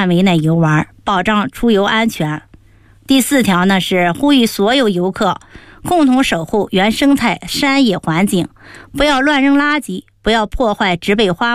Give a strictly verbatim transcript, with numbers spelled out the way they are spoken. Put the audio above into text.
范围内游玩，保障出游安全。第四条呢是呼吁所有游客共同守护原生态山野环境，不要乱扔垃圾，不要破坏植被花